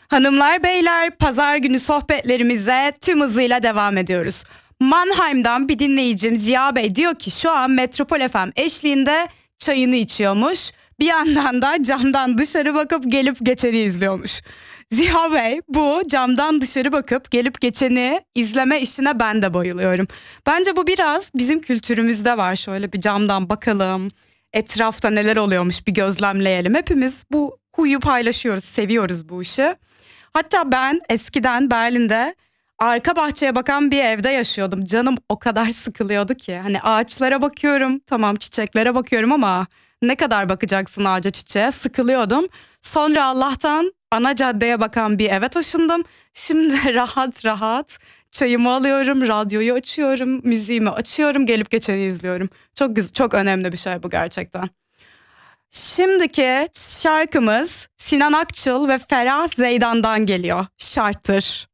Hanımlar beyler, pazar günü sohbetlerimize tüm hızıyla devam ediyoruz. Mannheim'dan bir dinleyicim Ziya Bey diyor ki şu an Metropol FM eşliğinde çayını içiyormuş. Bir yandan da camdan dışarı bakıp gelip geçeni izliyormuş. Ziya Bey, bu camdan dışarı bakıp gelip geçeni izleme işine ben de bayılıyorum. Bence bu biraz bizim kültürümüzde var. Şöyle bir camdan bakalım, etrafta neler oluyormuş bir gözlemleyelim. Hepimiz bu huyu paylaşıyoruz, seviyoruz bu işi. Hatta ben eskiden Berlin'de arka bahçeye bakan bir evde yaşıyordum. Canım o kadar sıkılıyordu ki. Hani ağaçlara bakıyorum, tamam, çiçeklere bakıyorum ama ne kadar bakacaksın ağaca çiçeğe, sıkılıyordum. Sonra Allah'tan ana caddeye bakan bir eve taşındım. Şimdi rahat rahat çayımı alıyorum, radyoyu açıyorum, müziğimi açıyorum, gelip geçeni izliyorum. Çok önemli bir şey bu gerçekten. Şimdiki şarkımız Sinan Akçıl ve Ferah Zeydan'dan geliyor. Şarttır.